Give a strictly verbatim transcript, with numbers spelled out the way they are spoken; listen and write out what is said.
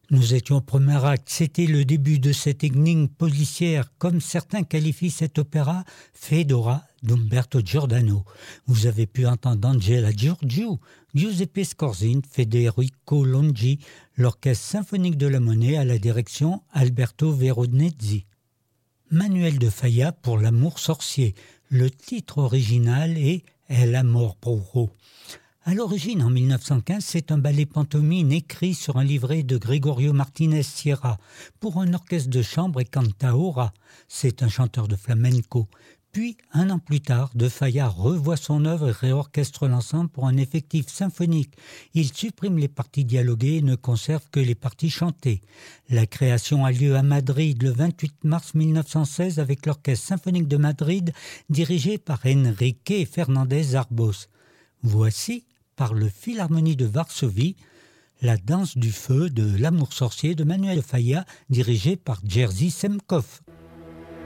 Nous étions au premier acte, c'était le début de cette énigme policière, comme certains qualifient cet opéra Fedora d'Umberto Giordano. Vous avez pu entendre Angela Giorgio, Giuseppe Scorzin, Federico Longi, l'Orchestre symphonique de la Monnaie à la direction Alberto Veronesi. Manuel de Falla pour l'amour sorcier. Le titre original est El amor brujo. À l'origine, en mille neuf cent quinze, c'est un ballet pantomime écrit sur un livret de Gregorio Martinez Sierra pour un orchestre de chambre et cantaora. C'est un chanteur de flamenco. Puis, un an plus tard, De Falla revoit son œuvre et réorchestre l'ensemble pour un effectif symphonique. Il supprime les parties dialoguées et ne conserve que les parties chantées. La création a lieu à Madrid le vingt-huit mars mille neuf cent seize avec l'Orchestre symphonique de Madrid dirigé par Enrique Fernández Arbós. Voici, par le Philharmonie de Varsovie, la danse du feu de l'amour sorcier de Manuel de Falla dirigé par Jerzy Semkov.